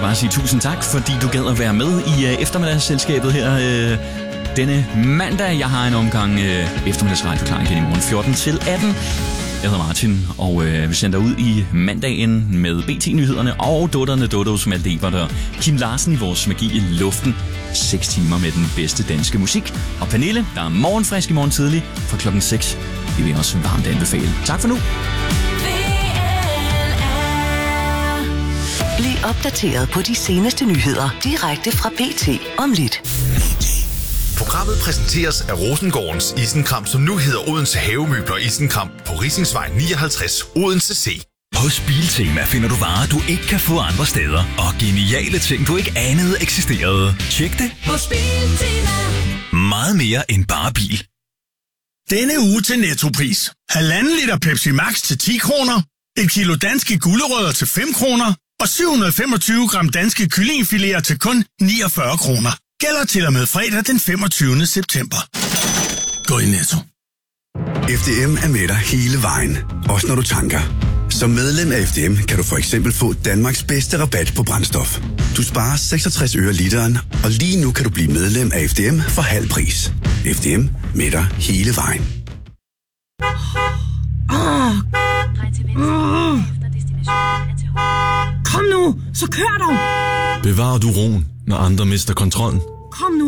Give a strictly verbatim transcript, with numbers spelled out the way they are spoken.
bare sige tusind tak, fordi du gad at være med i øh, eftermiddagsselskabet her øh, denne mandag. Jeg har en omgang øh, eftermiddagsradio klar igen i morgen fjorten til atten. Jeg hedder Martin, og øh, vi sender ud i mandagen med B T-nyhederne og Dutterne Duttos med Lebert og Kim Larsen i vores Magi i luften. Seks timer med den bedste danske musik. Og Pernille, der er morgenfrisk i morgen tidlig fra klokken seks. Det vil jeg også varmt anbefale. Tak for nu. Bliv opdateret på de seneste nyheder direkte fra B T om lidt. Programmet præsenteres af Rosengårdens Isenkram, som nu hedder Odense Havemøbler Isenkram på Risingsvej nioghalvtreds Odense C. Hos Biltema finder du varer, du ikke kan få andre steder, og geniale ting, du ikke anede eksisterede. Tjek det hos Biltema. Meget mere end bare bil. Denne uge til Nettopris. Halvanden liter Pepsi Max til ti kroner, et kilo danske gulerødder til fem kroner og syv hundrede femogtyve gram danske kyllingefiléer til kun niogfyrre kroner. Gælder til og med fredag den femogtyvende september. Gå i Netto. F D M er med dig hele vejen, også når du tanker. Som medlem af F D M kan du for eksempel få Danmarks bedste rabat på brændstof. Du sparer seksogtres øre literen, og lige nu kan du blive medlem af F D M for halv pris. F D M med dig hele vejen. Oh. Oh. Kom nu, så kør dog! Bevarer du roen, når andre mister kontrollen? Kom nu.